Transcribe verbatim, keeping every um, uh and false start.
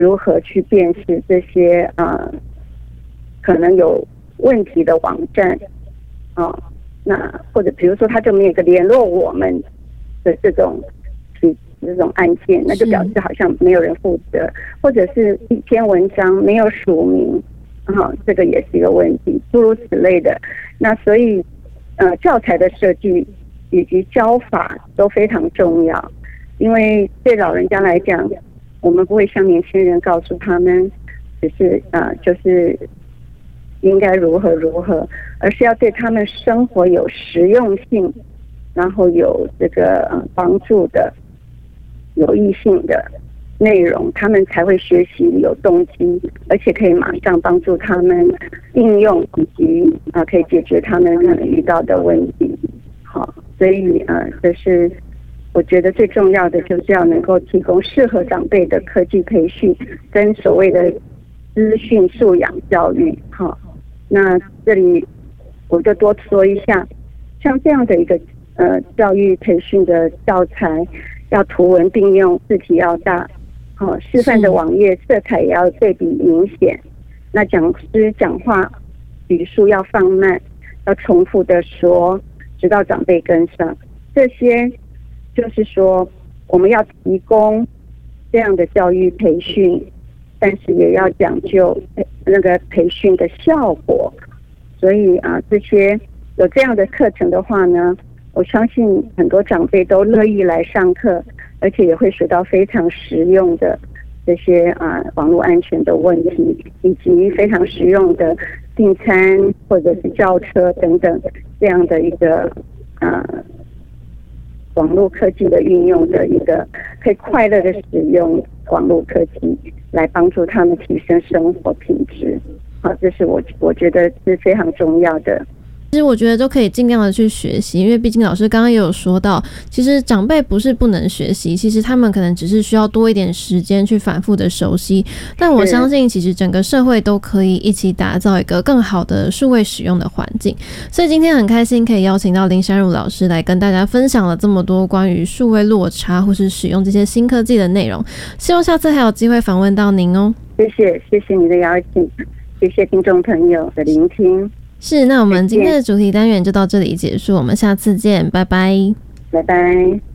如何去辨识这些呃可能有问题的网站啊、呃，那或者比如说他就没有一个联络我们的这种这种案件，那就表示好像没有人负责，或者是一篇文章没有署名，啊，这个也是一个问题，诸如此类的。那所以呃教材的设计以及教法都非常重要，因为对老人家来讲，我们不会像年轻人告诉他们只是呃就是应该如何如何，而是要对他们生活有实用性，然后有这个呃帮助的有益性的内容，他们才会学习有动机，而且可以马上帮助他们应用，以及啊、呃、可以解决他们可能遇到的问题。好，所以呃这是我觉得最重要的，就是要能够提供适合长辈的科技培训跟所谓的资讯素养教育。好，那这里我就多说一下，像这样的一个呃教育培训的教材，要图文并用，字体要大，哦，示范的网页色彩也要对比明显。那讲师讲话语速要放慢，要重复的说，直到长辈跟上。这些就是说，我们要提供这样的教育培训，但是也要讲究那个培训的效果。所以啊，这些有这样的课程的话呢，我相信很多长辈都乐意来上课，而且也会学到非常实用的这些啊网络安全的问题，以及非常实用的订餐或者是叫车等等这样的一个啊网络科技的运用的一个可以快乐的使用网络科技来帮助他们提升生活品质。好，这是我我觉得是非常重要的。 其实我觉得都可以尽量的去学习，因为毕竟老师刚刚也有说到，其实长辈不是不能学习，其实他们可能只是需要多一点时间去反复的熟悉。但我相信其实整个社会都可以一起打造一个更好的数位使用的环境。所以今天很开心可以邀请到林珊如老师来跟大家分享了这么多关于数位落差或是使用这些新科技的内容，希望下次还有机会访问到您哦。 谢谢，谢谢你的邀请，谢谢听众朋友的聆听。 是，那我们今天的主题单元就到这里结束，我们下次见，拜拜， 拜拜。